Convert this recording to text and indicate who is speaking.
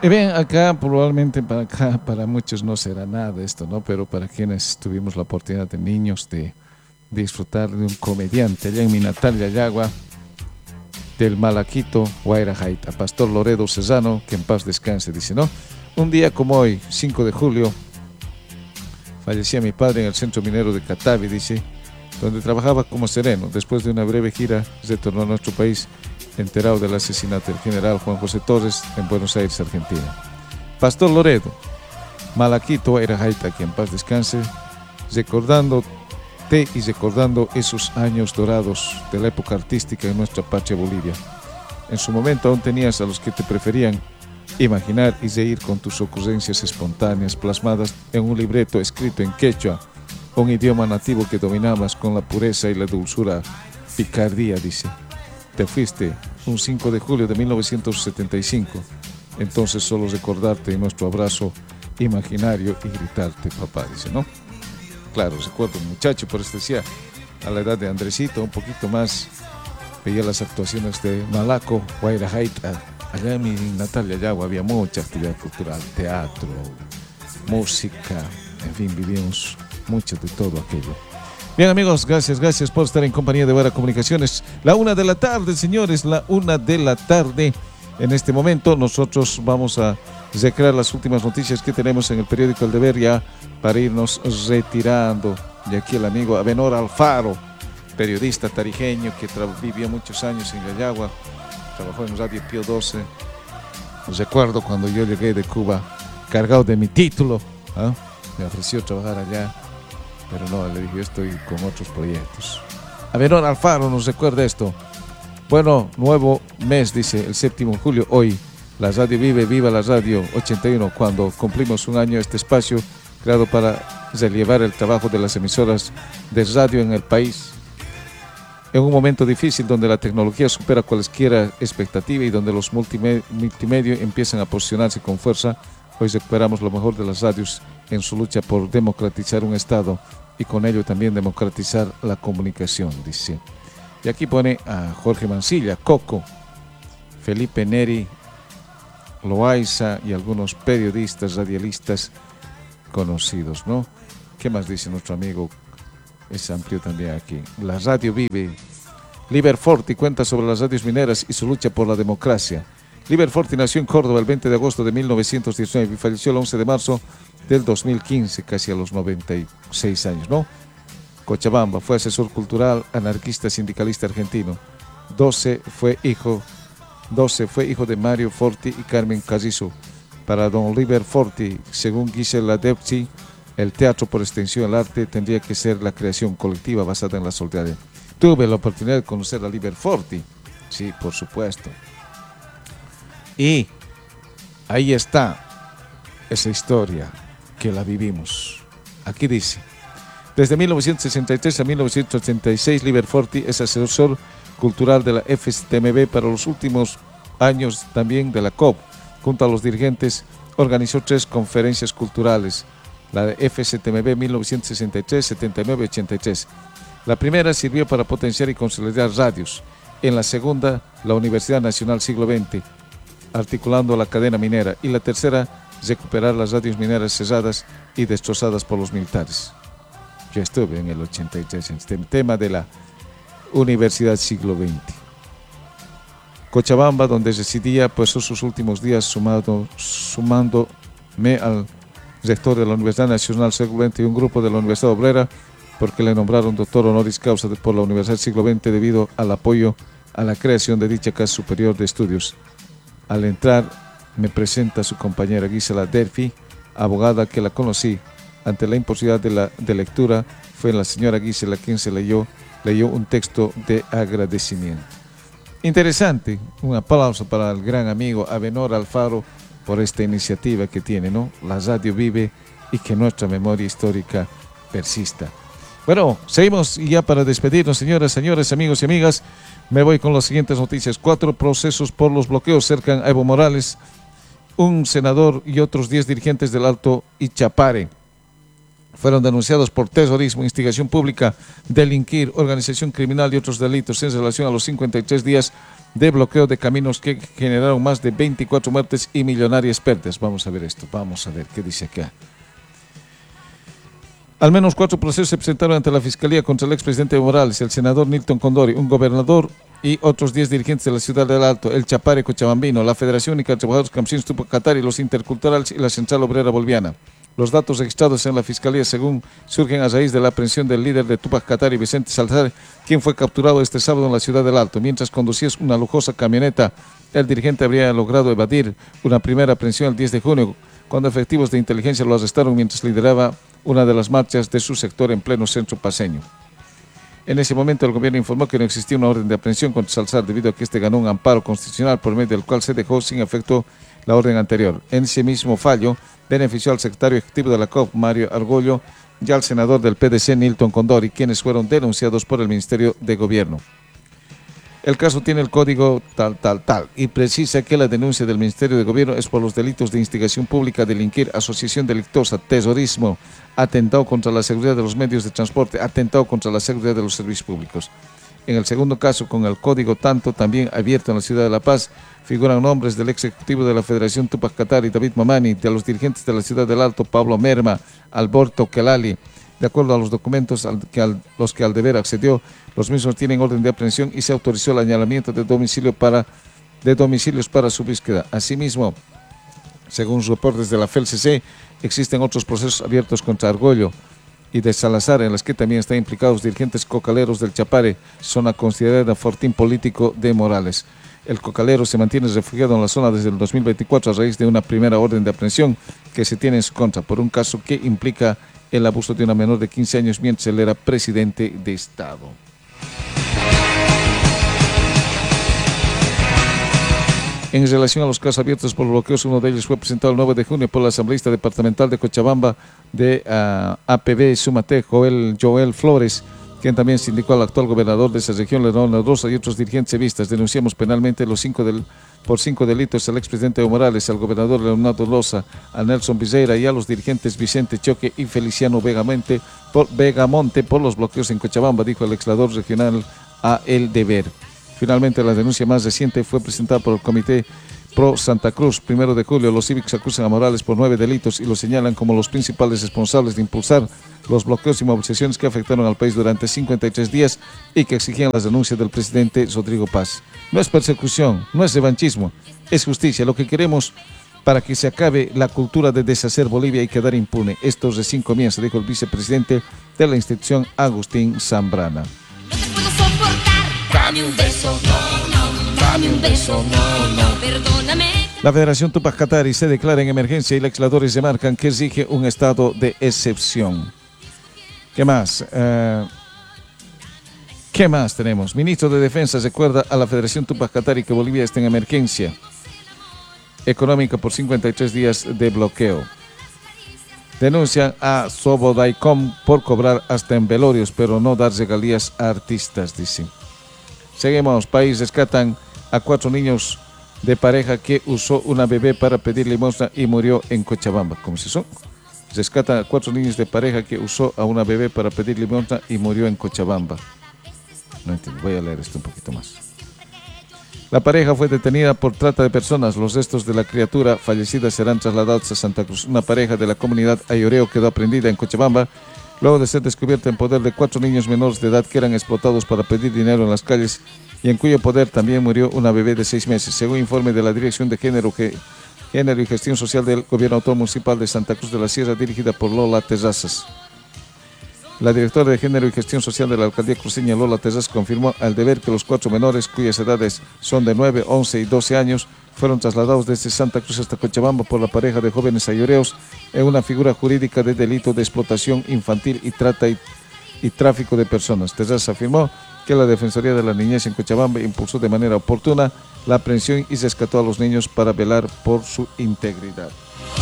Speaker 1: Y bien, acá probablemente para muchos no será nada esto, ¿no? Pero para quienes tuvimos la oportunidad de niños de disfrutar de un comediante allá en mi natal Yayagua, del Malaquito Guaira Jaita, Pastor Loredo Cesano, que en paz descanse, dice, ¿no? Un día como hoy, 5 de julio, fallecía mi padre en el centro minero de Catavi, dice, donde trabajaba como sereno. Después de una breve gira, retornó a nuestro país, enterado del asesinato del general Juan José Torres en Buenos Aires, Argentina. Pastor Loredo, Malaquito Guaira Jaita, que en paz descanse, recordándote y recordando esos años dorados de la época artística en nuestra patria Bolivia. En su momento aún tenías a los que te preferían imaginar y reír con tus ocurrencias espontáneas plasmadas en un libreto escrito en quechua, un idioma nativo que dominabas con la pureza y la dulzura picardía, dice. Te fuiste un 5 de julio de 1975, entonces solo recordarte en nuestro abrazo imaginario y gritarte papá, dice, ¿no? Claro, recuerdo un muchacho, por eso decía, a la edad de Andresito, un poquito más, veía las actuaciones de Malaco Guaira Jaita. Allá en mi natal Yayagua había mucha actividad cultural, teatro, música, en fin, vivíamos mucho de todo aquello. Bien amigos, gracias por estar en compañía de Guaira Comunicaciones. La 1 de la tarde, señores, la 1 de la tarde. En este momento nosotros vamos a recrear las últimas noticias que tenemos en el periódico El Deber ya para irnos retirando. Y aquí el amigo Abenor Alfaro, periodista tarijeño que vivió muchos años en Yayagua, trabajó en Radio Pío 12. Recuerdo cuando yo llegué de Cuba cargado de mi título, ¿eh? Me ofreció trabajar allá, pero no, le dije yo estoy con otros proyectos. Abenor Alfaro nos recuerda esto. Bueno, nuevo mes, dice, el 7 de julio, hoy, la radio vive, viva la radio 81, cuando cumplimos un año este espacio creado para relevar el trabajo de las emisoras de radio en el país. En un momento difícil donde la tecnología supera cualquier expectativa y donde los multimedia empiezan a posicionarse con fuerza, hoy recuperamos lo mejor de las radios en su lucha por democratizar un Estado y con ello también democratizar la comunicación, dice. Y aquí pone a Jorge Mancilla, Coco, Felipe Neri, Loaiza y algunos periodistas, radialistas conocidos, ¿no? ¿Qué más dice nuestro amigo? Es amplio también aquí. La radio vive. Liber Forti cuenta sobre las radios mineras y su lucha por la democracia. Liber Forti nació en Córdoba el 20 de agosto de 1919 y falleció el 11 de marzo del 2015, casi a los 96 años, ¿no? Cochabamba, fue asesor cultural, anarquista, sindicalista argentino. 12 fue hijo de Mario Forti y Carmen Carrizo. Para don Liber Forti, según Gisela Depzi, el teatro, por extensión el arte, tendría que ser la creación colectiva basada en la solidaridad. Tuve la oportunidad de conocer a Liber Forti, sí, por supuesto. Y ahí está esa historia que la vivimos. Aquí dice: desde 1963 a 1986, Liber Forti es asesor cultural de la FCTMB. Para los últimos años también de la COP. Junto a los dirigentes, organizó 3 conferencias culturales. La de FCTMB 1963, 79 y 83. La primera sirvió para potenciar y consolidar radios. En la segunda, la Universidad Nacional Siglo XX, articulando la cadena minera. Y la tercera, recuperar las radios mineras cerradas y destrozadas por los militares. Yo estuve en el 83 en este tema de la Universidad Siglo XX. Cochabamba, donde residía, pasó sus últimos días sumándome al rector de la Universidad Nacional Siglo XX y un grupo de la Universidad Obrera, porque le nombraron doctor honoris causa por la Universidad Siglo XX debido al apoyo a la creación de dicha casa superior de estudios. Al entrar, me presenta su compañera Gisela Delphi, abogada que la conocí. Ante la imposibilidad de lectura, fue la señora Gisela quien se leyó un texto de agradecimiento. Interesante, un aplauso para el gran amigo Abenor Alfaro por esta iniciativa que tiene, ¿no? La radio vive y que nuestra memoria histórica persista. Bueno, seguimos y ya para despedirnos, señoras, señores, amigos y amigas, me voy con las siguientes noticias. 4 procesos por los bloqueos cercan a Evo Morales, un senador y otros 10 dirigentes del Alto Ichapare fueron denunciados por terrorismo, instigación pública, delinquir, organización criminal y otros delitos en relación a los 53 días de bloqueo de caminos que generaron más de 24 muertes y millonarias pérdidas. Vamos a ver esto, vamos a ver qué dice acá. Al menos 4 procesos se presentaron ante la Fiscalía contra el expresidente Evo Morales, el senador Nilton Condori, un gobernador y otros 10 dirigentes de la ciudad del Alto, el Chapare cochabambino, la Federación Única de Trabajadores Campesinos Tupac Katari, los interculturales y la Central Obrera Boliviana. Los datos registrados en la Fiscalía, según surgen a raíz de la aprehensión del líder de Tupac Katari, Vicente Salazar, quien fue capturado este sábado en la ciudad del Alto. Mientras conducía una lujosa camioneta, el dirigente habría logrado evadir una primera aprehensión el 10 de junio, cuando efectivos de inteligencia lo arrestaron mientras lideraba una de las marchas de su sector en pleno centro paceño. En ese momento el gobierno informó que no existía una orden de aprehensión contra Salazar debido a que este ganó un amparo constitucional por medio del cual se dejó sin efecto la orden anterior. En ese mismo fallo benefició al secretario ejecutivo de la COP, Mario Argollo, y al senador del PDC, Nilton Condori, quienes fueron denunciados por el Ministerio de Gobierno. El caso tiene el código tal y precisa que la denuncia del Ministerio de Gobierno es por los delitos de instigación pública, delinquir, asociación delictuosa, terrorismo, atentado contra la seguridad de los medios de transporte, atentado contra la seguridad de los servicios públicos. En el segundo caso, con el código tanto también abierto en la ciudad de La Paz, figuran nombres del ex ejecutivo de la Federación Tupac Katari, David Mamani, de los dirigentes de la ciudad del Alto, Pablo Merma, Alberto Kelali. De acuerdo a los documentos los que al deber accedió, los mismos tienen orden de aprehensión y se autorizó el añalamiento de domicilios para su búsqueda. Asimismo, según los reportes de la FELCC, existen otros procesos abiertos contra Argollo y de Salazar, en los que también están implicados dirigentes cocaleros del Chapare, zona considerada fortín político de Morales. El cocalero se mantiene refugiado en la zona desde el 2024 a raíz de una primera orden de aprehensión que se tiene en su contra por un caso que implica el abuso de una menor de 15 años mientras él era presidente de Estado. En relación a los casos abiertos por bloqueos, uno de ellos fue presentado el 9 de junio por el asambleísta departamental de Cochabamba de APB Sumate, Joel Flores, quien también sindicó al actual gobernador de esa región, Leonardo Rosa, y otros dirigentes evistas. Denunciamos penalmente por 5 delitos al expresidente Evo Morales, al gobernador Leonardo Rosa, a Nelson Viseira y a los dirigentes Vicente Choque y Feliciano Vegamonte por los bloqueos en Cochabamba, dijo el legislador regional a El Deber. Finalmente, la denuncia más reciente fue presentada por el Comité Pro Santa Cruz. 1 de julio, los cívicos acusan a Morales por 9 delitos y lo señalan como los principales responsables de impulsar los bloqueos y movilizaciones que afectaron al país durante 53 días y que exigían las denuncias del presidente Rodrigo Paz. No es persecución, no es revanchismo, es justicia. Lo que queremos para que se acabe la cultura de deshacer Bolivia y quedar impune. Esto recién comienza, dijo el vicepresidente de la institución, Agustín Zambrana.
Speaker 2: Dame un beso, dame un beso, perdóname.
Speaker 1: La Federación Tupac Katari se declara en emergencia y legisladores remarcan que exige un estado de excepción. ¿Qué más? ¿Qué más tenemos? Ministro de Defensa recuerda a la Federación Tupac Katari que Bolivia está en emergencia económica por 53 días de bloqueo. Denuncian a Sobodaicom por cobrar hasta en velorios, pero no dar regalías a artistas, dice. Seguimos. País rescatan a 4 niños de pareja que usó una bebé para pedir limosna y murió en Cochabamba. ¿Cómo se son? Rescatan a 4 niños de pareja que usó a una bebé para pedir limosna y murió en Cochabamba. No entiendo, voy a leer esto un poquito más. La pareja fue detenida por trata de personas. Los restos de la criatura fallecida serán trasladados a Santa Cruz. Una pareja de la comunidad Ayoreo quedó prendida en Cochabamba luego de ser descubierta en poder de 4 niños menores de edad que eran explotados para pedir dinero en las calles y en cuyo poder también murió una bebé de 6 meses, según informe de la Dirección de Género y Gestión Social del Gobierno Autónomo Municipal de Santa Cruz de la Sierra, dirigida por Lola Terrazas. La directora de Género y Gestión Social de la Alcaldía Cruceña, Lola Terrazas, confirmó al deber que los 4 menores, cuyas edades son de 9, 11 y 12 años, fueron trasladados desde Santa Cruz hasta Cochabamba por la pareja de jóvenes ayoreos en una figura jurídica de delito de explotación infantil y trata y tráfico de personas. Terrazas afirmó que la Defensoría de la Niñez en Cochabamba impulsó de manera oportuna la aprehensión y rescató a los niños para velar por su integridad.